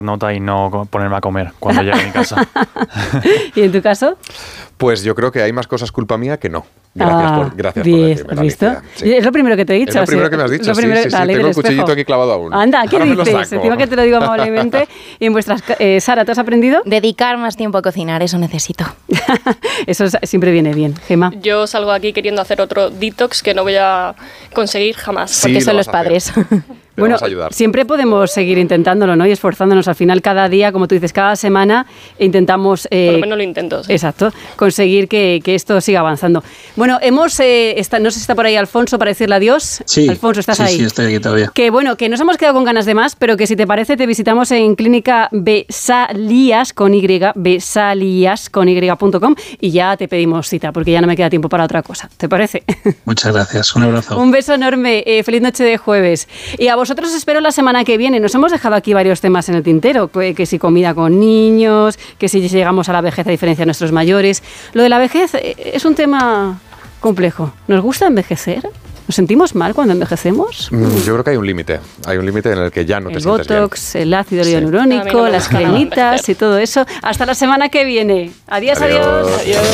nota y no ponerme a comer cuando llegue a mi casa. ¿Y en tu caso? Pues yo creo que hay más cosas culpa mía que no. Gracias por decirme la ¿visto? honestidad, sí. Es lo primero que te he dicho. Es lo primero que me has dicho, sí. Tengo el cuchillito aquí clavado aún. Anda, ¿qué Ahora dices? Encima que te lo digo amablemente. Y en vuestras... Sara, ¿tú has aprendido? Dedicar más tiempo a cocinar, eso necesito. Eso siempre viene bien. Gemma. Yo salgo aquí queriendo hacer otro detox que no voy a conseguir jamás. Sí, porque son los padres. Bueno, siempre podemos seguir intentándolo, ¿no? Y esforzándonos. Al final, cada día, como tú dices, cada semana intentamos... Por lo menos lo intento. Sí. Exacto. Conseguir que esto siga avanzando. Bueno, no sé si está por ahí Alfonso para decirle adiós. Sí. Alfonso, ¿estás ahí? Sí, estoy aquí todavía. Que nos hemos quedado con ganas de más, pero que si te parece te visitamos en Clínica Besalías con Y, besalías.com y ya te pedimos cita, porque ya no me queda tiempo para otra cosa. ¿Te parece? Muchas gracias. Un abrazo. Un beso enorme. Feliz noche de jueves. Y a vosotros espero la semana que viene. Nos hemos dejado aquí varios temas en el tintero, que si comida con niños, que si llegamos a la vejez a diferencia de nuestros mayores. Lo de la vejez es un tema complejo. ¿Nos gusta envejecer? ¿Nos sentimos mal cuando envejecemos? Yo creo que hay un límite. Hay un límite en el que ya no te sientes bien. El botox, el ácido hialurónico, las cremitas y todo eso. Hasta la semana que viene. Adiós. Adiós.